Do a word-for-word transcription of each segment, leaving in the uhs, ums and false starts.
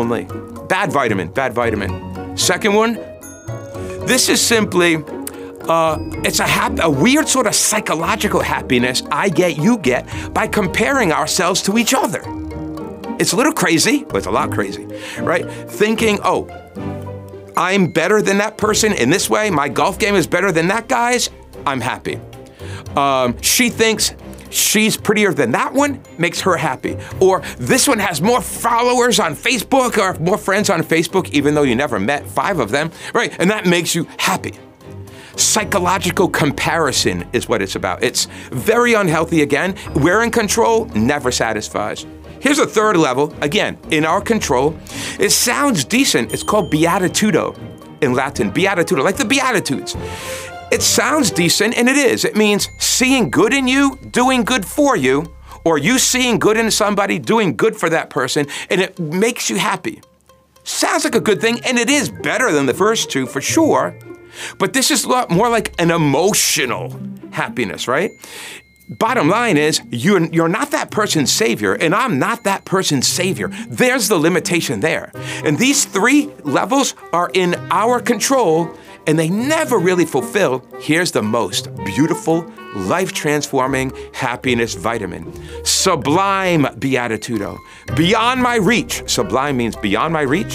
family. Bad vitamin, bad vitamin. Second one, this is simply, uh, it's a, hap- a weird sort of psychological happiness I get, you get, by comparing ourselves to each other. It's a little crazy, but it's a lot crazy, right? Thinking, oh, I'm better than that person in this way, my golf game is better than that guy's, I'm happy. Um, she thinks she's prettier than that one, makes her happy. Or this one has more followers on Facebook or more friends on Facebook, even though you never met five of them, right? And that makes you happy. Psychological comparison is what it's about. It's very unhealthy again. We're in control, never satisfies. Here's a third level, again, in our control. It sounds decent. It's called beatitudo in Latin, beatitudo, like the Beatitudes. It sounds decent, and it is. It means seeing good in you, doing good for you, or you seeing good in somebody, doing good for that person, and it makes you happy. Sounds like a good thing, and it is better than the first two for sure, but this is a lot more like an emotional happiness, right? Bottom line is, you're, you're not that person's savior, and I'm not that person's savior. There's the limitation there. And these three levels are in our control, and they never really fulfill, here's the most beautiful, life-transforming happiness vitamin. Sublime beatitudo. Beyond my reach. Sublime means beyond my reach.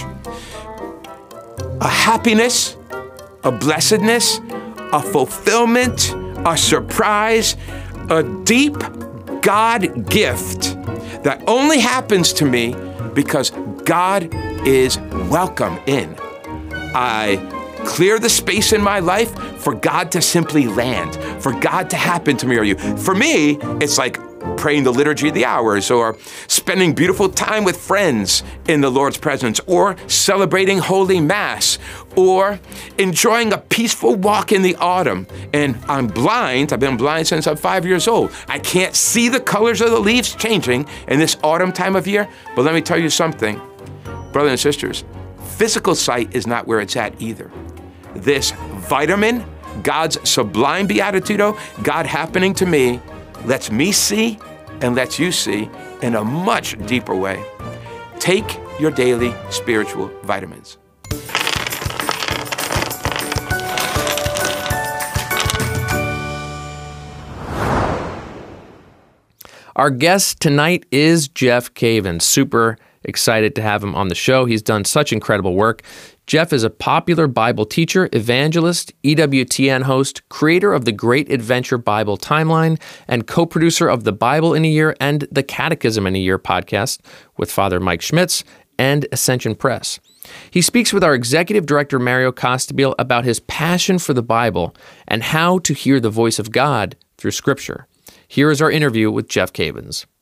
A happiness, a blessedness, a fulfillment, a surprise, a deep God gift that only happens to me because God is welcome in. I clear the space in my life for God to simply land, for God to happen to me or you. For me, it's like praying the Liturgy of the Hours, or spending beautiful time with friends in the Lord's presence, or celebrating Holy Mass, or enjoying a peaceful walk in the autumn. And I'm blind. I've been blind since I'm five years old. I can't see the colors of the leaves changing in this autumn time of year. But let me tell you something, brothers and sisters, physical sight is not where it's at either. This vitamin, God's sublime beatitudo, God happening to me, lets me see and lets you see in a much deeper way. Take your daily spiritual vitamins. Our guest tonight is Jeff Cavins. Super excited to have him on the show. He's done such incredible work. Jeff is a popular Bible teacher, evangelist, E W T N host, creator of the Great Adventure Bible Timeline, and co-producer of the Bible in a Year and the Catechism in a Year podcast with Father Mike Schmitz and Ascension Press. He speaks with our executive director, Mario Costabile, about his passion for the Bible and how to hear the voice of God through Scripture. Here is our interview with Jeff Cavins.